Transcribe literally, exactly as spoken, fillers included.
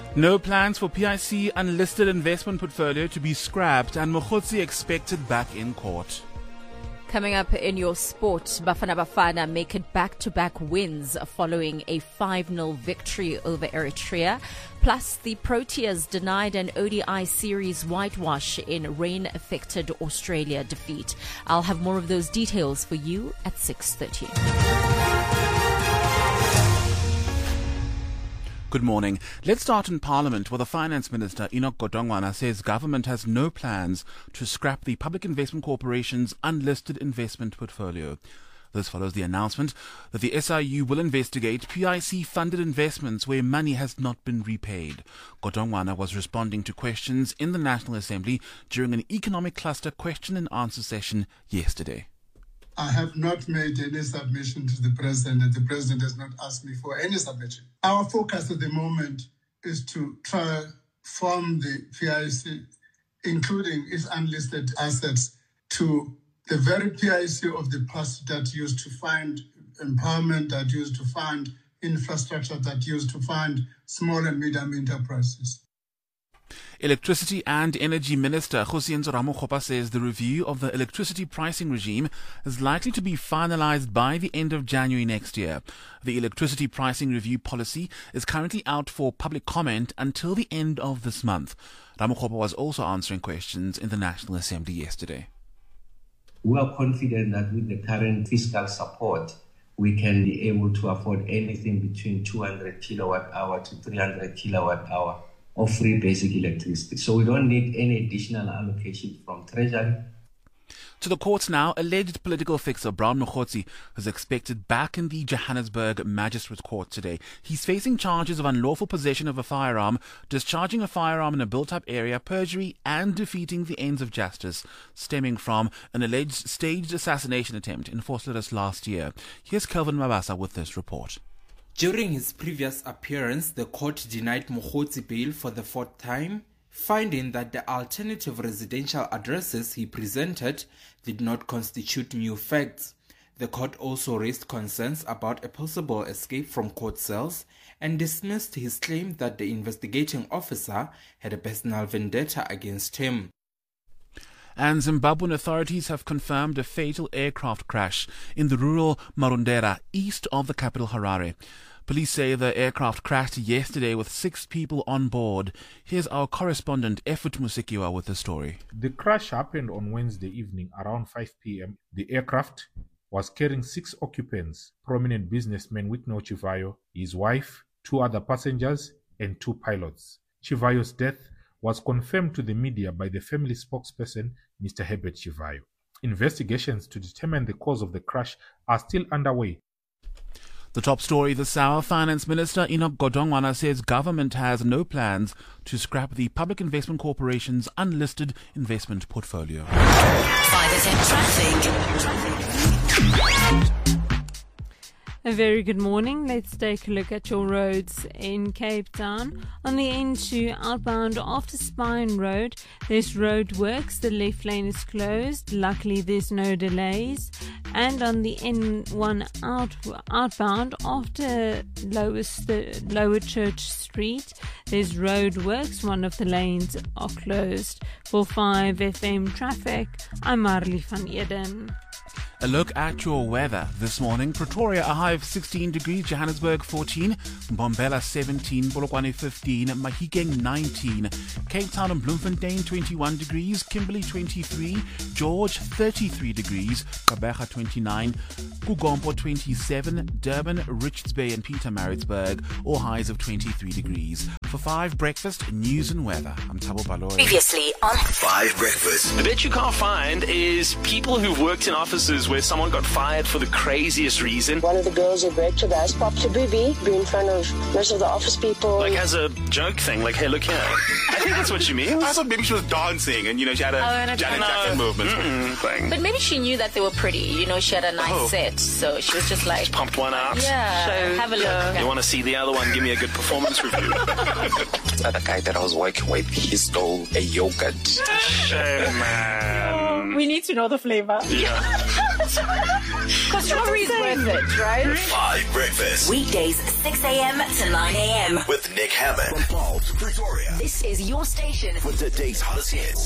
No plans for P I C unlisted investment portfolio to be scrapped and Mokgotsi expected back in court. Coming up in your sport, Bafana Bafana make it back-to-back wins following a five nil victory over Eritrea. Plus, the Proteas denied an O D I series whitewash in rain-affected Australia defeat. I'll have more of those details for you at six thirty. Good morning. Let's start in Parliament, where the Finance Minister, Enoch Godongwana, says government has no plans to scrap the Public Investment Corporation's unlisted investment portfolio. This follows the announcement that the S I U will investigate P I C-funded investments where money has not been repaid. Godongwana was responding to questions in the National Assembly during an economic cluster question and answer session yesterday. I have not made any submission to the President, and the President has not asked me for any submission. Our focus at the moment is to try form the P I C, including its unlisted assets, to the very P I C of the past that used to fund empowerment, that used to fund infrastructure, that used to fund small and medium enterprises. Electricity and Energy Minister Kgosientsho Ramokgopa says the review of the electricity pricing regime is likely to be finalized by the end of January next year. The electricity pricing review policy is currently out for public comment until the end of this month. Ramokgopa was also answering questions in the National Assembly yesterday. We are confident that with the current fiscal support, we can be able to afford anything between two hundred kilowatt hour to three hundred kilowatt hour of free basic electricity. So we don't need any additional allocation from Treasury. To the courts now, alleged political fixer Brown Mokgotsi is expected back in the Johannesburg Magistrate Court today. He's facing charges of unlawful possession of a firearm, discharging a firearm in a built-up area, perjury and defeating the ends of justice, stemming from an alleged staged assassination attempt in Vosloorus last year. Here's Kelvin Mabasa with this report. During his previous appearance, the court denied Mokgotsi bail for the fourth time, finding that the alternative residential addresses he presented did not constitute new facts. The court also raised concerns about a possible escape from court cells and dismissed his claim that the investigating officer had a personal vendetta against him. And Zimbabwean authorities have confirmed a fatal aircraft crash in the rural Marondera, east of the capital Harare. Police say the aircraft crashed yesterday with six people on board. Here's our correspondent, Effort Musikiwa, with the story. The crash happened on Wednesday evening around five p.m. The aircraft was carrying six occupants, prominent businessman Witno Chivayo, his wife, two other passengers, and two pilots. Chivayo's death was confirmed to the media by the family spokesperson, Mister Herbert Chivayo. Investigations to determine the cause of the crash are still underway. The top story this hour, Finance Minister Enoch Godongwana says government has no plans to scrap the Public Investment Corporation's unlisted investment portfolio. five ten traffic. A very good morning. Let's take a look at your roads in Cape Town. On the N two outbound after Spine Road, there's road works. The left lane is closed. Luckily, there's no delays. And on the N one out, outbound after Lower, St- Lower Church Street, there's road works. One of the lanes are closed. For five F M traffic, I'm Marley van Eden. A look at your weather this morning. Pretoria, a high of sixteen degrees. Johannesburg, fourteen. Mbombela, seventeen. Polokwane, fifteen. Mahikeng, nineteen. Cape Town and Bloemfontein, twenty-one degrees. Kimberley, twenty-three. George, thirty-three degrees. Gqeberha, twenty-nine. Kugompo, twenty-seven. Durban, Richards Bay and Pietermaritzburg, all highs of twenty-three degrees. For five Breakfast, news and weather, I'm Thabo Baloyi. Previously on five Breakfast. The bit you can't find is people who've worked in offices where someone got fired for the craziest reason. One of the girls who worked with us popped a booby, be in front of most of the office people. Like as a joke thing, like, hey, look here. I think that's what you mean. I thought maybe she was dancing and, you know, she had a oh, Janet Jackson movement thing. But maybe she knew that they were pretty. You know, she had a nice oh. set, so she was just like... Just pumped one out. Yeah, so, have a look. Yeah. You want to see the other one? Give me a good performance review. The guy that I was working with, he stole a yogurt. Shame, man. Oh, we need to know the flavor. Yeah. Because strawberries worth it, right? Five Breakfast. Weekdays, six a.m. to nine a.m. With Nick Hammond. From Paul to Pretoria. This is your station for today's hottest hits.